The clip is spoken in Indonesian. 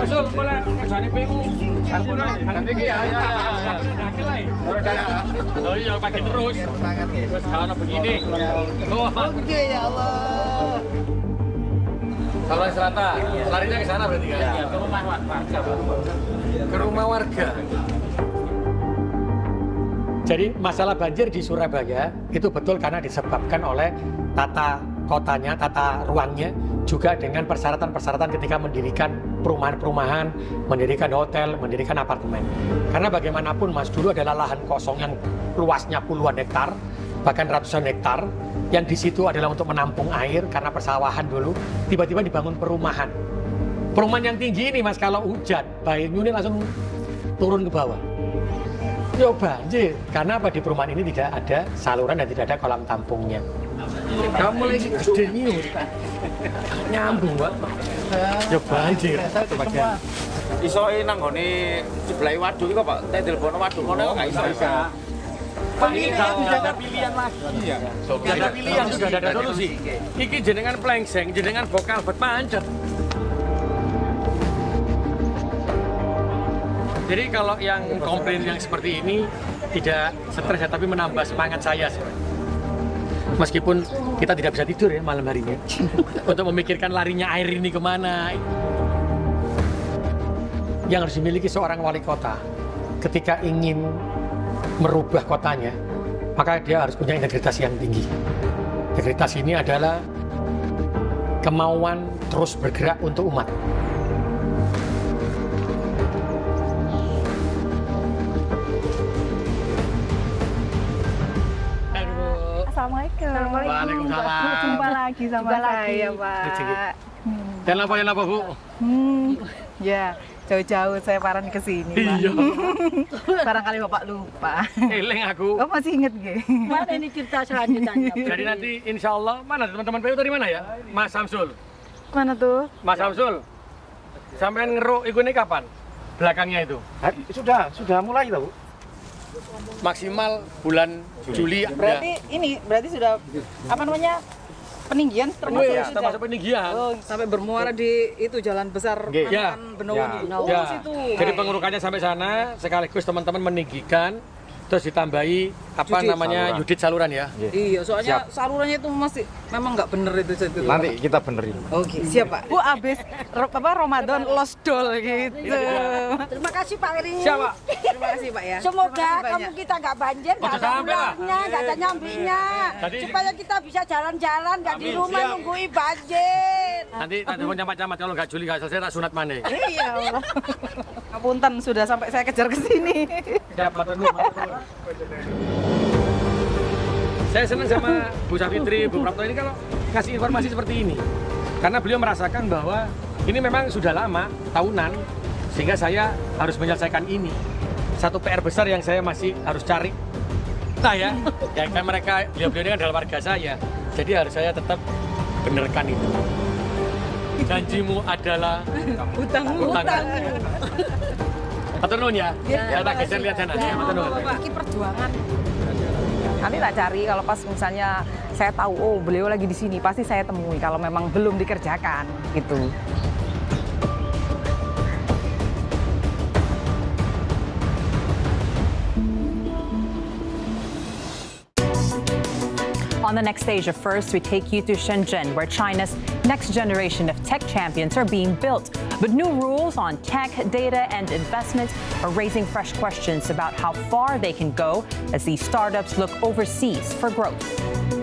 Masul, boleh kerjane PU. Nanti ki ya. Oh iya, pakai terus. Terus kalau begini. Oke, ya Allah. Saluran Selatan, larinya ke sana berarti kan? Iya, ke rumah warga. Ke rumah warga. Jadi masalah banjir di Surabaya itu betul karena disebabkan oleh tata kotanya, tata ruangnya, juga dengan persyaratan-persyaratan ketika mendirikan perumahan-perumahan, mendirikan hotel, mendirikan apartemen. Karena bagaimanapun Mas, dulu adalah lahan kosong yang luasnya puluhan hektar, bahkan ratusan hektar, yang di situ adalah untuk menampung air karena persawahan dulu, tiba-tiba dibangun perumahan. Perumahan yang tinggi ini Mas, kalau hujan, banjir ini langsung turun ke bawah. Ya banjir, karena apa, di perumahan ini tidak ada saluran dan tidak ada kolam tampungnya. Kamu mulai gede nih, nyambung Pak. Ya banjir. Iso nang ngene sebelah waduk iki kok Pak, tak telepon waduk ngono kok gak iso. Pilihan, tidak ada pilihan lagi ya. Tidak ada pilihan, sudah ada solusi. Iki jenengan plengseng, jenengan vokal buat pancet. Jadi kalau yang komplain yang seperti ini tidak stres ya, tapi menambah semangat saya. Meskipun kita tidak bisa tidur ya malam harinya untuk memikirkan larinya air ini kemana. Yang harus dimiliki seorang wali kota ketika ingin merubah kotanya, maka dia harus punya integritas yang tinggi. Integritas ini adalah kemauan terus bergerak untuk umat. Assalamualaikum. Waalaikumsalam. Jumpa lagi sama saya, Pak. Dan apa Bu? Ya, jauh-jauh saya paran ke sini, Pak. Iya. Barangkali Bapak lupa. Eling aku. Oh, masih inget nggih? Mana ini cerita selanjutnya? Jadi nanti insya Allah, mana teman-teman PU dari mana ya? Mas Samsul. Mana tuh? Mas Samsul. Sampean ngeruk iku ini kapan? Belakangnya itu? Sudah mulai tahu. Maksimal bulan Juli. Berarti sudah apa namanya? Peninggian termasuk peninggian. Oh, sampai bermuara di itu jalan besar Ya. Benowo. Ya. Jadi pengurukannya sampai sana, sekaligus teman-teman meninggikan, terus ditambahi apa namanya yudit saluran ya. Iya, soalnya salurannya itu masih memang nggak bener itu. Nanti kita benerin. Oke, siap Pak. Bu abis Ramadan lost doll gitu. Terima kasih Pak Eri. Siapa? Terima kasih Pak ya. Semoga kamu kita nggak banjir, nggak ada ularnya, nggak ada nyambinya. Supaya kita bisa jalan-jalan, nggak di rumah nunggui banjir. Nanti mau camat-camat, kalau nggak Juli nggak selesai tak sunat mana. Iya Allah. Ngapunten sudah sampai saya kejar ke sini. Siapa dulu? Saya senang sama Bu Safitri, Bu Prapto ini kalau ngasih informasi seperti ini. Karena beliau merasakan bahwa ini memang sudah lama, tahunan, sehingga saya harus menyelesaikan ini. Satu PR besar yang saya masih harus cari. Nah ya, kan mereka, beliau-beliau ini kan adalah warga saya. Jadi harus saya tetap benerkan itu. Janjimu adalah hutangmu. Matur nuwun ya. Ya tak geser lihat sana. Ya matur nuwun. Ini perjuangan. Nanti tak cari kalau pas misalnya saya tahu oh beliau lagi di sini pasti saya temui kalau memang belum dikerjakan gitu. On the next stage of First, we take you to Shenzhen, where China's next generation of tech champions are being built. But new rules on tech, data, and investment are raising fresh questions about how far they can go as these startups look overseas for growth.